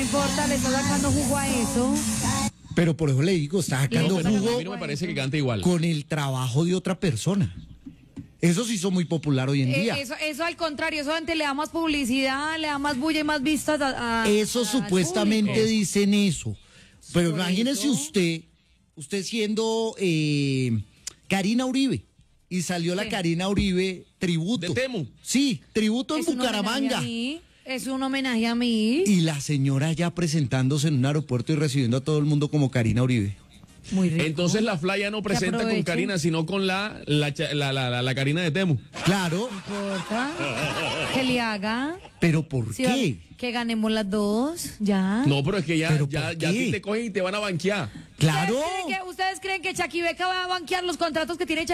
importa, le está sacando jugo a eso. Pero por eso le digo, está sacando pero a jugo mí no me parece que cante igual. con el trabajo de otra persona. Eso sí hizo muy popular hoy en día. Eso al contrario, eso antes le da más publicidad, le da más bulla y más vistas Eso al supuestamente público. dicen eso. Pero Por imagínese eso. usted siendo Karina Uribe, y salió la ¿Qué? Karina Uribe tributo. De Temu. Sí, tributo en Es un homenaje Bucaramanga. a mí, es un homenaje a mí. Y la señora ya presentándose en un aeropuerto y recibiendo a todo el mundo como Karina Uribe. Muy rico. Entonces la Flaya no presenta con aproveche. Karina, sino con la Karina de Temu. Claro, No importa. Que le haga. pero ¿por Sí, qué? que ganemos las dos, ya. No, pero es que ya ¿Pero ya por ya a ti qué? te cogen y te van a banquear. Claro. ¿Ustedes creen que Chaquibeca va a banquear los contratos que tiene